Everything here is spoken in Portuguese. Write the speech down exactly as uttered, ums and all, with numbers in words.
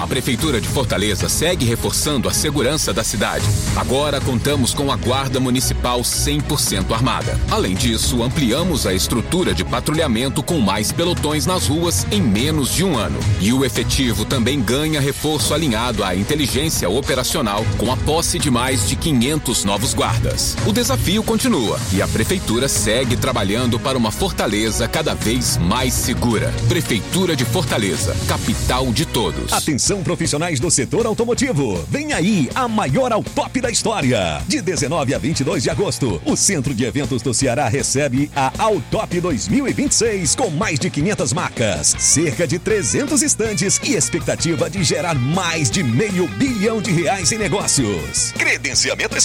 Prefeitura de Fortaleza segue reforçando a segurança da cidade. Agora contamos com a Guarda Municipal cem por cento armada. Além disso, ampliamos a estrutura de patrulhamento com mais pelotões nas ruas em menos de um ano. E o efetivo também ganha reforço alinhado à inteligência operacional com a posse de mais de quinhentos novos guardas. O desafio continua e a Prefeitura segue trabalhando para uma Fortaleza cada vez mais segura. Prefeitura de Fortaleza, capital de todos. Atenção, profissionais do setor automotivo. Vem aí a maior Autop da história. De dezenove a vinte e dois de agosto, o Centro de Eventos do Ceará recebe a Autop dois mil e vinte e seis com mais de quinhentas marcas, cerca de trezentos estandes e expectativa de gerar mais de meio bilhão de reais em negócios. Credenciamento